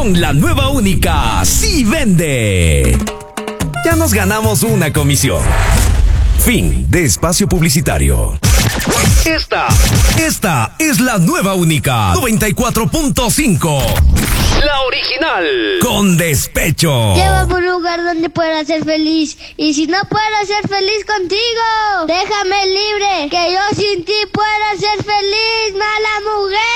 con la nueva única Sí Vende. Ya nos ganamos una comisión. Fin de espacio publicitario. Esta es la nueva única 94.5. La original. Con despecho. Llévame a un lugar donde pueda ser feliz. Y si no puedo ser feliz contigo, déjame libre. Que yo sin ti pueda ser feliz, mala mujer.